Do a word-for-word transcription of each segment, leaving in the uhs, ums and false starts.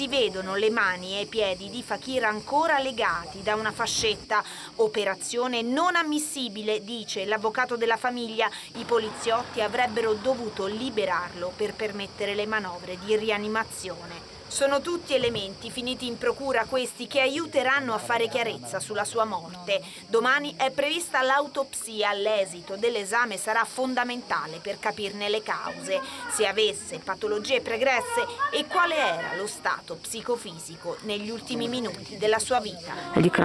Si vedono le mani e i piedi di Fakir ancora legati da una fascetta. Operazione non ammissibile, dice l'avvocato della famiglia. I poliziotti avrebbero dovuto liberarlo per permettere le manovre di rianimazione. Sono tutti elementi finiti in procura questi che aiuteranno a fare chiarezza sulla sua morte. Domani è prevista l'autopsia. L'esito dell'esame sarà fondamentale per capirne le cause, se avesse patologie pregresse e quale era lo stato psicofisico negli ultimi minuti della sua vita.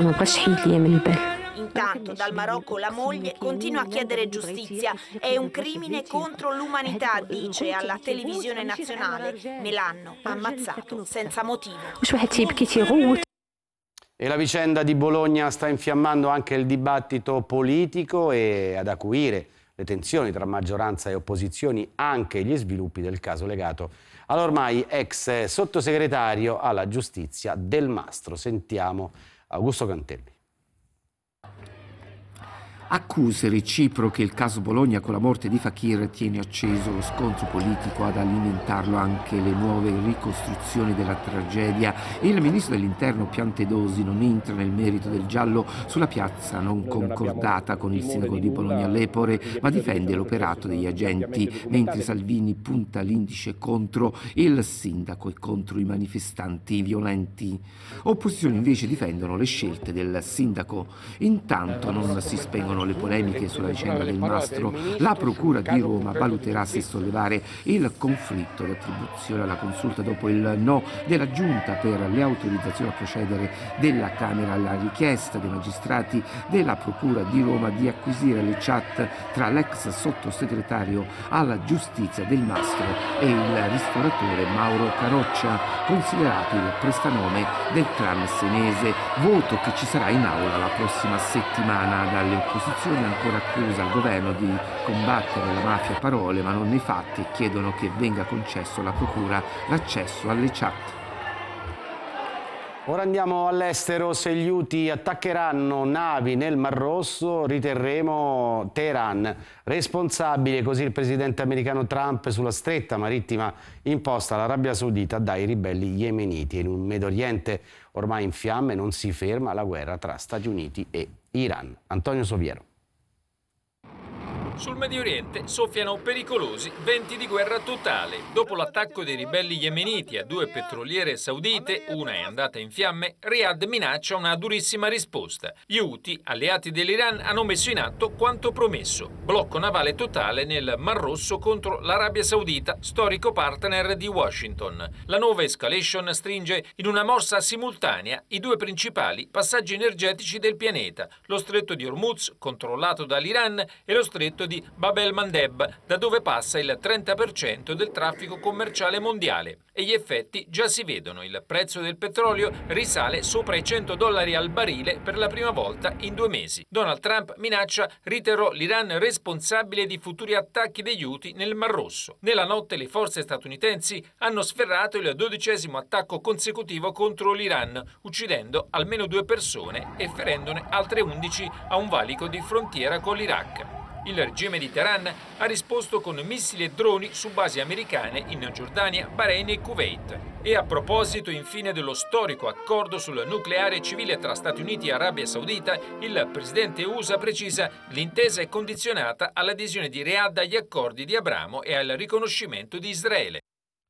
Intanto dal Marocco la moglie continua a chiedere giustizia. È un crimine contro l'umanità, dice alla televisione nazionale. Me l'hanno ammazzato senza motivo. E la vicenda di Bologna sta infiammando anche il dibattito politico e ad acuire le tensioni tra maggioranza e opposizioni anche gli sviluppi del caso legato all'ormai ex sottosegretario alla giustizia Del Mastro. Sentiamo Augusto Cantelli. Accuse reciproche, il caso Bologna con la morte di Fakir tiene acceso lo scontro politico, ad alimentarlo anche le nuove ricostruzioni della tragedia. Il ministro dell'Interno Piantedosi non entra nel merito del giallo sulla piazza non concordata con il sindaco di Bologna Lepore, ma difende l'operato degli agenti, mentre Salvini punta l'indice contro il sindaco e contro i manifestanti violenti. Opposizioni invece difendono le scelte del sindaco. Intanto non si spengono le polemiche sulla vicenda Del Mastro. La Procura di Roma valuterà se sollevare il conflitto di attribuzione alla consulta dopo il no della Giunta per le autorizzazioni a procedere della Camera alla richiesta dei magistrati della Procura di Roma di acquisire le chat tra l'ex sottosegretario alla giustizia Del Mastro e il ristoratore Mauro Caroccia, considerato il prestanome del clan senese. Voto che ci sarà in aula la prossima settimana. Dalle opposizioni ancora accusa il governo di combattere la mafia a parole ma non nei fatti, e chiedono che venga concesso alla procura l'accesso alle chat. Ora andiamo all'estero. Se gli Houthi attaccheranno navi nel Mar Rosso, riterremo Teheran responsabile, così il presidente americano Trump, sulla stretta marittima imposta all'Arabia Saudita dai ribelli yemeniti. In un Medio Oriente ormai in fiamme non si ferma la guerra tra Stati Uniti e Iran. Antonio Soviero. Sul Medio Oriente soffiano pericolosi venti di guerra totale. Dopo l'attacco dei ribelli yemeniti a due petroliere saudite, una è andata in fiamme, Riyadh minaccia una durissima risposta. Gli Houthi, alleati dell'Iran, hanno messo in atto quanto promesso: blocco navale totale nel Mar Rosso contro l'Arabia Saudita, storico partner di Washington. La nuova escalation stringe in una morsa simultanea i due principali passaggi energetici del pianeta, lo stretto di Hormuz, controllato dall'Iran, e lo stretto di Bab el-Mandeb, da dove passa il trenta per cento del traffico commerciale mondiale. E gli effetti già si vedono. Il prezzo del petrolio risale sopra i cento dollari al barile per la prima volta in due mesi. Donald Trump minaccia: riterrò l'Iran responsabile di futuri attacchi degli Houthi nel Mar Rosso. Nella notte le forze statunitensi hanno sferrato il dodicesimo attacco consecutivo contro l'Iran, uccidendo almeno due persone e ferendone altre undici a un valico di frontiera con l'Iraq. Il regime di Teheran ha risposto con missili e droni su basi americane in Giordania, Bahrain e Kuwait. E a proposito infine dello storico accordo sul nucleare civile tra Stati Uniti e Arabia Saudita, il presidente U S A precisa: l'intesa è condizionata all'adesione di Riyadh agli accordi di Abramo e al riconoscimento di Israele.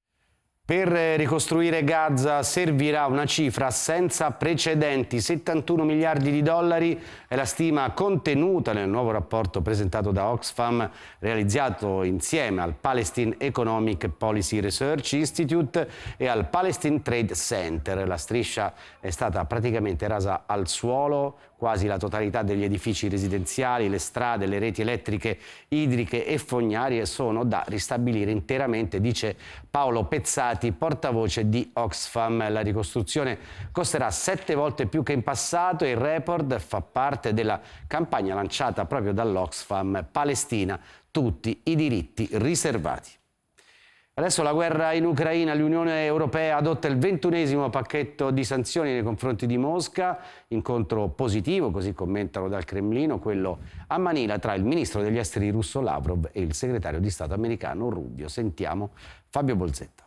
Per ricostruire Gaza servirà una cifra senza precedenti, settantuno miliardi di dollari è la stima contenuta nel nuovo rapporto presentato da Oxfam, realizzato insieme al Palestine Economic Policy Research Institute e al Palestine Trade Center. La striscia è stata praticamente rasa al suolo, quasi la totalità degli edifici residenziali, le strade, le reti elettriche, idriche e fognarie sono da ristabilire interamente, dice Paolo Pezzati, portavoce di Oxfam. La ricostruzione costerà sette volte più che in passato e il report fa parte della campagna lanciata proprio dall'Oxfam: Palestina, tutti i diritti riservati. Adesso la guerra in Ucraina. L'Unione Europea adotta il ventunesimo pacchetto di sanzioni nei confronti di Mosca, incontro positivo, così commentano dal Cremlino, quello a Manila tra il ministro degli esteri russo Lavrov e il segretario di Stato americano Rubio. Sentiamo Fabio Bolzetta.